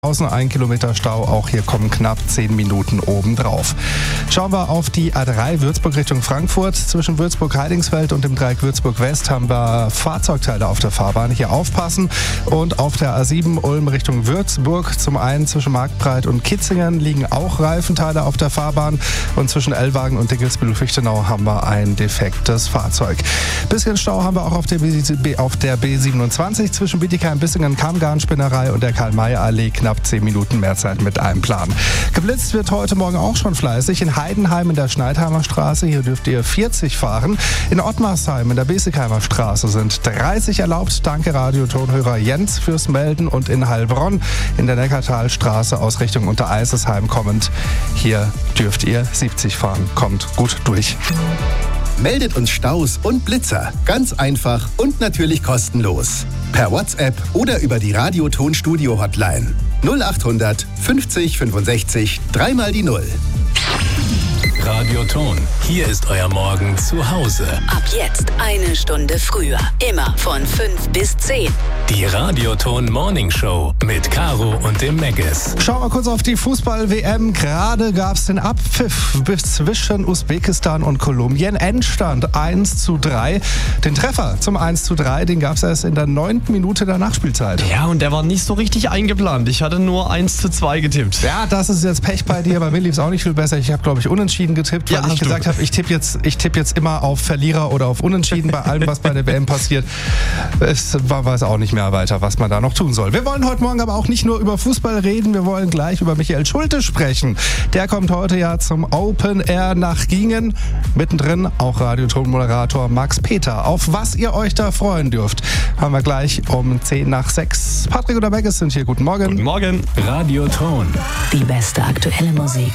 Außen 1 Kilometer Stau, auch hier kommen knapp 10 Minuten obendrauf. Schauen wir auf die A3 Würzburg Richtung Frankfurt. Zwischen Würzburg-Heidingsfeld und dem Dreieck Würzburg-West haben wir Fahrzeugteile auf der Fahrbahn. Hier aufpassen. Und auf der A7 Ulm Richtung Würzburg, zum einen zwischen Marktbreit und Kitzingen, liegen auch Reifenteile auf der Fahrbahn. Und zwischen Ellwagen und Dickelsbüttel-Fichtenau haben wir ein defektes Fahrzeug. Bisschen Stau haben wir auch auf der B27 zwischen Bietigheim-Bissingen, Kammgarnspinnerei und der Karl-May-Allee. Knapp 10 Minuten mehr Zeit mit einem Plan. Geblitzt wird heute Morgen auch schon fleißig. In Heidenheim in der Schneidheimer Straße, hier dürft ihr 40 fahren. In Ottmarsheim in der Besigheimer Straße sind 30 erlaubt. Danke Radiotonhörer Jens fürs Melden. Und in Heilbronn in der Neckartalstraße aus Richtung Untereisesheim kommend, hier dürft ihr 70 fahren. Kommt gut durch. Meldet uns Staus und Blitzer. Ganz einfach und natürlich kostenlos. Per WhatsApp oder über die Radioton-Studio-Hotline. 0800 50 65 3 mal die 0. Radioton, hier ist euer Morgen zu Hause. Ab jetzt eine Stunde früher. Immer von 5 bis 10. Die Radioton Morning Show mit Caro und dem Meggis. Schauen wir kurz auf die Fußball-WM. Gerade gab es den Abpfiff zwischen Usbekistan und Kolumbien. Endstand 1:3. Den Treffer zum 1:3, den gab es erst in der 9. Minute der Nachspielzeit. Ja, und der war nicht so richtig eingeplant. Ich hatte nur 1:2 getippt. Ja, das ist jetzt Pech bei dir. Bei mir lief es auch nicht viel besser. Ich habe, glaube ich, unentschieden getippt, weil ich gesagt habe, ich tippe jetzt immer auf Verlierer oder auf Unentschieden bei allem, was bei der WM passiert. Es weiß auch nicht mehr weiter, was man da noch tun soll. Wir wollen heute Morgen aber auch nicht nur über Fußball reden, wir wollen gleich über Michael Schulte sprechen. Der kommt heute ja zum Open Air nach Gingen. Mittendrin auch Radioton-Moderator Max Peter. Auf was ihr euch da freuen dürft, haben wir gleich um 5:10. Patrick oder Meggis sind hier. Guten Morgen. Guten Morgen. Radioton. Die beste aktuelle Musik.